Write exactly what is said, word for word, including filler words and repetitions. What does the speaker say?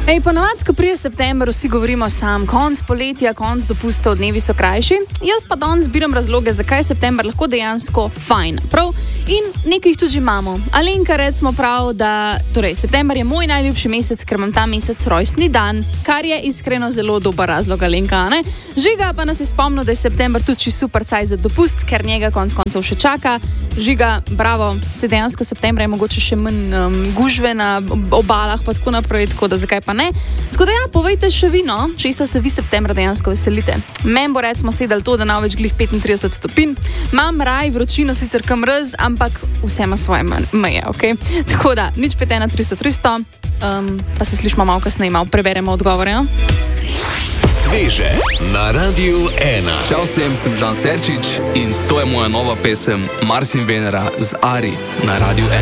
Ej, ponovadi, ko prije september, vsi govorimo sam, konc poletja, konc dopusta, dnevi so krajši. Jaz pa danes zbiram razloge, zakaj je september lahko dejansko fajn. Prav? In nekaj jih tudi imamo. Alenka, recimo prav, da torej, september je moj najljubši mesec, ker imam ta mesec rojstni dan, kar je iskreno zelo dober razlog, Alenka, ne? Žiga pa nas je spomnil, da je september tudi super caj za dopust, ker njega konc koncev še čaka. Žiga, bravo, se dejansko septembra je mogoče še manj um, gužve na obalah, pa tako naprej, tako da zakaj pa ne. Tako da ja, povejte še vi, no, česa se vi septembra dejansko veselite. Men bo recimo sedel to, da na več glih petintrideset stopinj. Mam raj, vročino sicer kam mrz, ampak vse ima svoje meje, okej? Okay? Tako da, nič pet ena tristo tristo, um, pa se slišimo malo kasneje, malo preberemo odgovore, jo? Sveže na Radiu ena. Čau vsem, sem Žan Serčič in to je moja nova pesem Mars in Venera z Ari na Radiu ena.